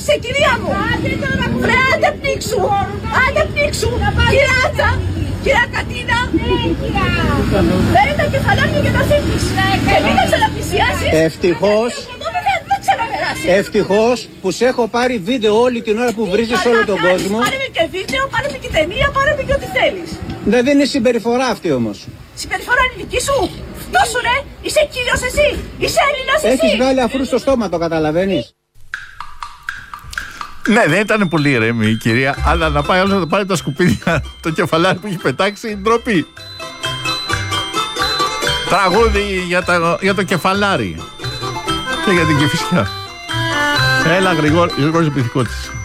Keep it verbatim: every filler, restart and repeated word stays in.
σε κυρία μου. Βρε, άντε πνίξου. Άντε πνίξου. Κυράτσα. Κυρία Κατίνα. Φέρε τα κεφαλάρια και τα θύμεις. Και μην τα ξαναπλησιάσεις. Ευτυχώς. Ευτυχώς που σε έχω πάρει βίντεο όλη την ώρα που βρίζεις όλο τον κόσμο. Πάρε με και βίντεο, πάρε με και ταινία, πάρε με και ό,τι θέλεις. Δεν είναι συμπεριφορά αυτή όμως. Συμπεριφορά είναι δική σου. Φτώσου ρε, είσαι κύριος εσύ. Είσαι Έλληνας εσύ. Έχεις βγάλει αφρού στο στόμα, το καταλαβαίνεις. Ναι, δεν ήταν πολύ ηρεμή η κυρία, αλλά να πάει άλλο να πάρει τα σκουπίδια, το κεφαλάρι που έχει πετάξει, ντροπή. Τραγούδι για, τα, για το κεφαλάρι και για την Κηφισιά. Έλα Γρηγόρη, Γρηγόρης Πυθικότης.